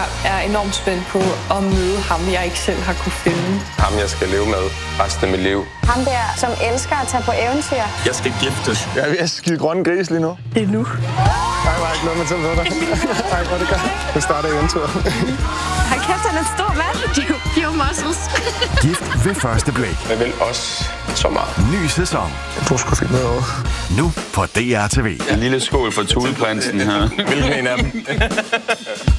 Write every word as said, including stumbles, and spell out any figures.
Jeg er enormt spændt på at møde ham, jeg ikke selv har kunne finde. Ham, jeg skal leve med resten af mit liv. Ham der, som elsker at tage på eventyr. Jeg skal giftes. Jeg er ved at skide grønne gris lige nu. Det er nu. Ej, hvor er ikke noget med til at dig. Ej, hvor er det godt. Nu starter eventyret. Hold kæft, han er en stor mand. Pure muscles. Gift ved første blik. Jeg vil også så meget. Ny sæson. Jeg tror sgu fint noget over. Nu på D R T V. En lille skål for Thuleprinsen her. Hvilken en af dem?